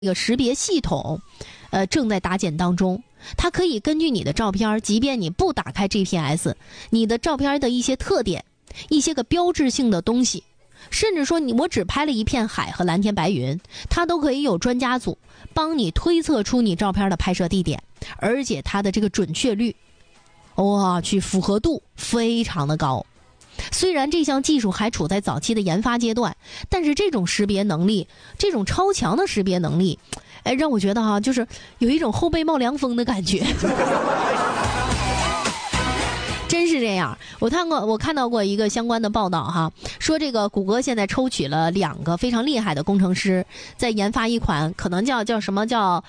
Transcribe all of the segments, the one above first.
这个识别系统，正在搭建当中。它可以根据你的照片，即便你不打开 GPS， 你的照片的一些特点，一些个标志性的东西，甚至说我只拍了一片海和蓝天白云，它都可以有专家组帮你推测出你照片的拍摄地点，而且它的这个准确率，符合度非常的高。虽然这项技术还处在早期的研发阶段，但是这种识别能力，这种超强的识别能力，让我觉得就是有一种后背冒凉风的感觉。真是这样，我看到过一个相关的报道说这个谷歌现在抽取了2个非常厉害的工程师，在研发一款可能叫什么叫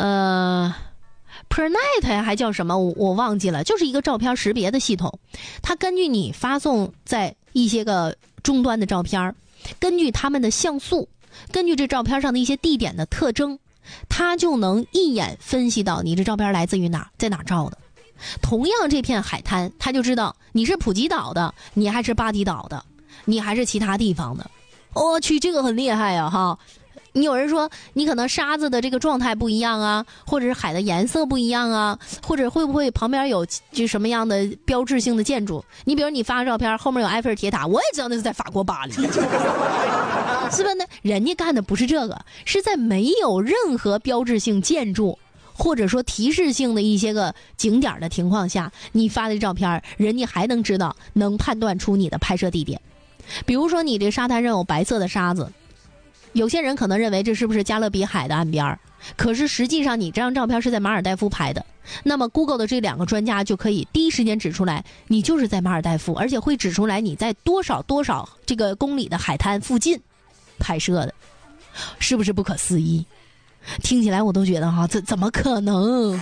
Pernet 还叫什么我忘记了，就是一个照片识别的系统。它根据你发送在一些个终端的照片，根据他们的像素，根据这照片上的一些地点的特征，它就能一眼分析到你这照片来自于哪，在哪照的。同样这片海滩，它就知道你是普吉岛的，你还是巴迪岛的，你还是其他地方的。我去，这个很厉害啊你有人说你可能沙子的这个状态不一样啊，或者是海的颜色不一样啊，或者会不会旁边有就什么样的标志性的建筑，你比如你发照片后面有埃菲尔铁塔，我也知道那是在法国巴黎。是吧呢？人家干的不是这个，是在没有任何标志性建筑或者说提示性的一些个景点的情况下，你发的照片人家还能知道，能判断出你的拍摄地点。比如说你这沙滩上有白色的沙子，有些人可能认为这是不是加勒比海的岸边，可是实际上你这张照片是在马尔代夫拍的，那么 Google 的这2个专家就可以第一时间指出来你就是在马尔代夫，而且会指出来你在多少这个公里的海滩附近拍摄的，是不是不可思议？听起来我都觉得这怎么可能？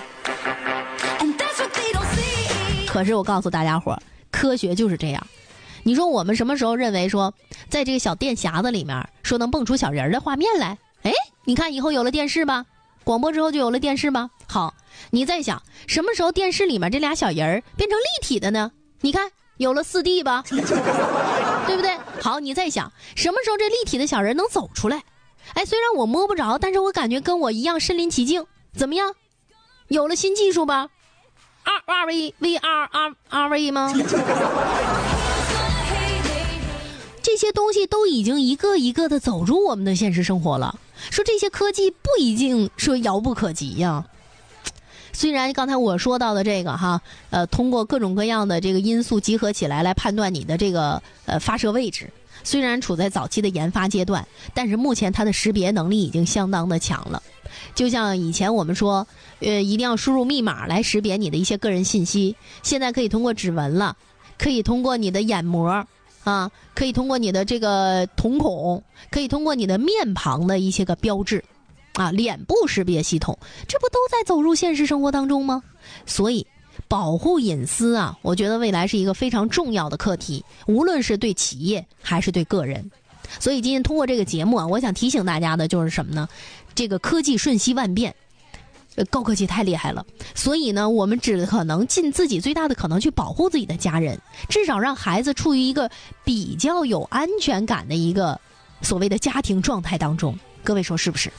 可是我告诉大家伙，科学就是这样。你说我们什么时候认为说在这个小电匣子里面说能蹦出小人的画面来？你看以后有了电视吧，广播之后就有了电视吧。好，你再想什么时候电视里面这俩小人变成立体的呢？你看有了 4D 吧，对不对？好，你再想什么时候这立体的小人能走出来？虽然我摸不着，但是我感觉跟我一样身临其境，怎么样？有了新技术吧？2V VR 吗？这些东西都已经一个一个的走入我们的现实生活了，说这些科技不一定说遥不可及呀。虽然刚才我说到的这个通过各种各样的这个因素集合起来判断你的这个发射位置，虽然处在早期的研发阶段，但是目前它的识别能力已经相当的强了。就像以前我们说一定要输入密码来识别你的一些个人信息，现在可以通过指纹了，可以通过你的眼膜可以通过你的这个瞳孔，可以通过你的面庞的一些个标志脸部识别系统，这不都在走入现实生活当中吗？所以保护隐私我觉得未来是一个非常重要的课题，无论是对企业还是对个人。所以今天通过这个节目我想提醒大家的就是什么呢？这个科技瞬息万变，高科技太厉害了，所以呢我们只可能尽自己最大的可能去保护自己的家人，至少让孩子处于一个比较有安全感的一个所谓的家庭状态当中。各位说是不是？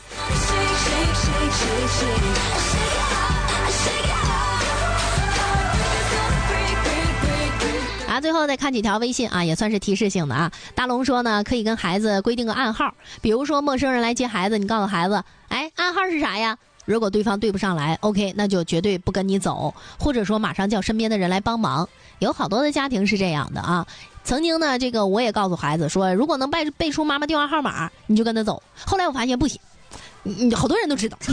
最后再看几条微信也算是提示性的大龙说呢，可以跟孩子规定个暗号，比如说陌生人来接孩子，你告诉孩子暗号是啥呀？如果对方对不上来 OK， 那就绝对不跟你走，或者说马上叫身边的人来帮忙。有好多的家庭是这样的曾经呢这个我也告诉孩子说，如果能背出妈妈电话号码你就跟他走，后来我发现不行，好多人都知道。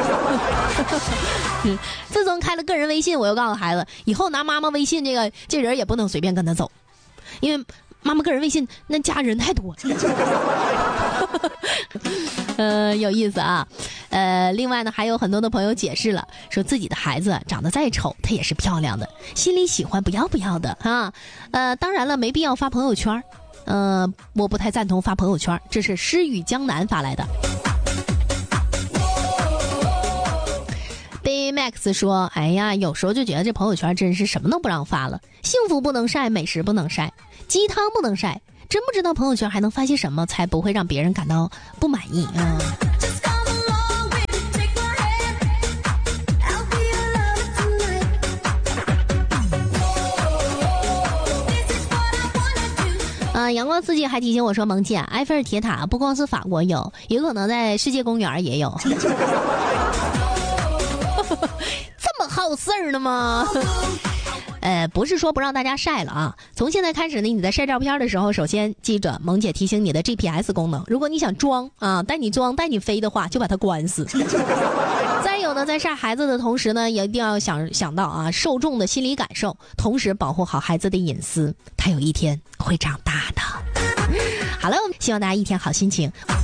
自从开了个人微信，我又告诉孩子以后拿妈妈微信这人也不能随便跟他走，因为妈妈个人微信那加人太多有意思另外呢还有很多的朋友解释了，说自己的孩子长得再丑他也是漂亮的，心里喜欢不要的当然了没必要发朋友圈我不太赞同发朋友圈，这是诗与江南发来的。Baymax 说有时候就觉得这朋友圈真是什么都不让发了，幸福不能晒，美食不能晒，鸡汤不能晒，真不知道朋友圈还能发些什么才不会让别人感到不满意阳光四季还提醒我说，萌姐，埃菲尔铁塔不光是法国有，也可能在世界公园也有。这么好事儿呢吗？不是说不让大家晒了啊。从现在开始呢，你在晒照片的时候，首先记着萌姐提醒你的 GPS 功能。如果你想装啊，带你飞的话，就把它关死。再有呢，在晒孩子的同时呢，也一定要想到啊受众的心理感受，同时保护好孩子的隐私，他有一天会长大的。好了，希望大家一天好心情。